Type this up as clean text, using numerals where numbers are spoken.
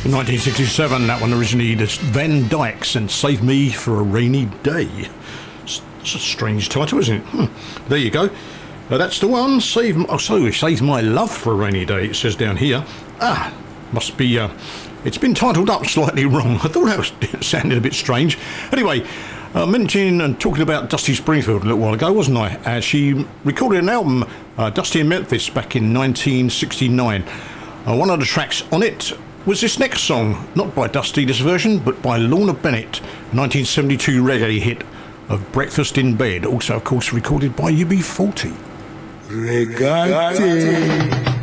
In 1967, that one originally, the Van Dykes and Save Me for a Rainy Day. It's a strange title, isn't it? There you go. That's the one. Save My Love for a Rainy Day, it says down here. Must be, it's been titled up slightly wrong. I thought that sounded a bit strange. Anyway, mentioning and talking about Dusty Springfield a little while ago, wasn't I? She recorded an album, Dusty in Memphis, back in 1969. One of the tracks on it was this next song, not by Dusty, this version, but by Lorna Bennett, 1972 reggae hit of Breakfast in Bed, also, of course, recorded by UB40. Reggae.